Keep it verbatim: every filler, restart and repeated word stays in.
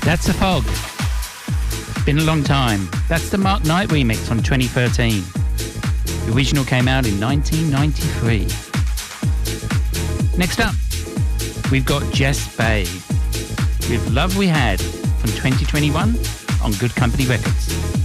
That's The Fog. Been a long time. That's the Mark Knight remix on twenty thirteen. The original came out in nineteen ninety-three. Next up, we've got Jess Bay with Love We Had from twenty twenty-one on Good Company Records.